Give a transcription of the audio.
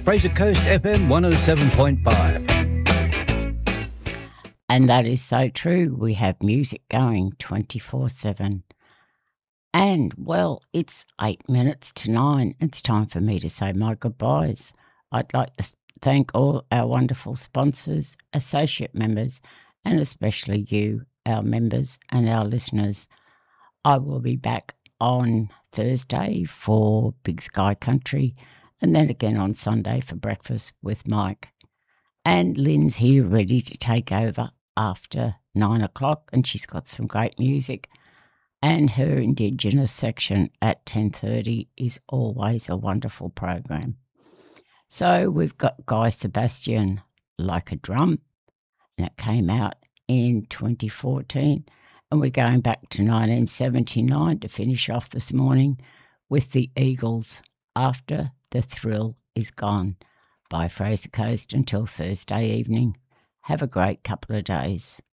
Fraser Coast FM 107.5. And that is so true. We have music going 24/7. And, well, it's 8 minutes to 9. It's time for me to say my goodbyes. I'd like to thank all our wonderful sponsors, associate members, and especially you, our members and our listeners. I will be back on Thursday for Big Sky Country and then again on Sunday for Breakfast with Mike. And Lynn's here ready to take over after 9 o'clock, and she's got some great music. And her Indigenous section at 10:30 is always a wonderful program. So we've got Guy Sebastian, Like a Drum, that came out in 2014. And we're going back to 1979 to finish off this morning with the Eagles, After the Thrill is Gone, by Fraser Coast until Thursday evening. Have a great couple of days.